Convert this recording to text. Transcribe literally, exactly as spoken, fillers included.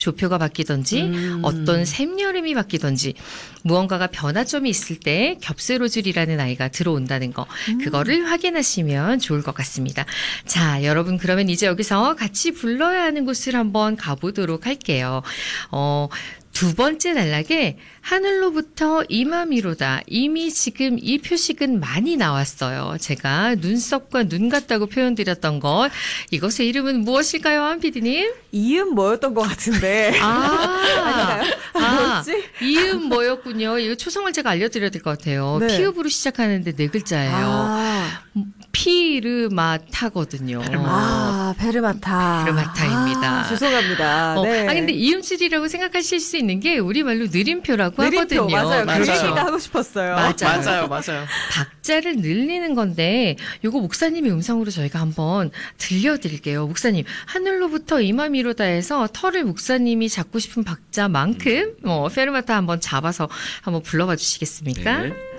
조표가 바뀌던지 음. 어떤 샘여름이 바뀌던지 무언가가 변화점이 있을 때 겹세로줄이라는 아이가 들어온다는 거 음. 그거를 확인하시면 좋을 것 같습니다. 자, 여러분 그러면 이제 여기서 같이 불러야 하는 곳을 한번 가보도록 할게요. 어, 두 번째 단락에 하늘로부터 임함이로다. 이미 지금 이 표식은 많이 나왔어요. 제가 눈썹과 눈 같다고 표현드렸던 것. 이것의 이름은 무엇일까요, 한 피디님? 이음 뭐였던 것 같은데. 아, 아닌가요? 아, 뭐였지? 이음 뭐였군요. 이거 초성을 제가 알려드려야 될 것 같아요. 네. 피읍으로 시작하는데 네 글자예요. 아, 피르마타거든요. 아 베르마타. 베르마타입니다. 아, 죄송합니다. 어, 네. 아 근데 이음줄이라고 생각하실 수 있는 게 우리말로 느림표라고 느림표, 하거든요. 맞아요. 그 맞아요. 얘기가 하고 싶었어요. 맞아요. 맞아요, 맞아요. 박자를 늘리는 건데 요거 목사님의 음성으로 저희가 한번 들려드릴게요. 목사님, 하늘로부터 임함이로다에서 털을 목사님이 잡고 싶은 박자만큼 어, 페르마타 한번 잡아서 한번 불러봐 주시겠습니까? 네.